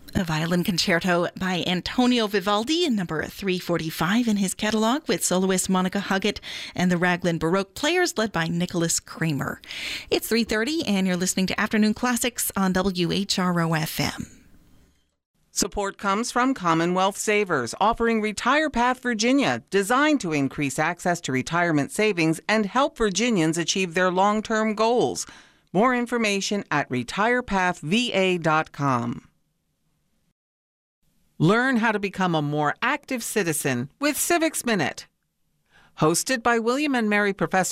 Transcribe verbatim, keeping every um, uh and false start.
A violin concerto by Antonio Vivaldi, number three forty-five in his catalog, with soloist Monica Huggett and the Raglan Baroque Players led by Nicholas Kramer. It's three thirty and you're listening to Afternoon Classics on W H R O F M. Support comes from Commonwealth Savers, offering Retire Path Virginia, designed to increase access to retirement savings and help Virginians achieve their long-term goals. More information at retire path v a dot com. Learn how to become a more active citizen with Civics Minute. Hosted by William and Mary Professor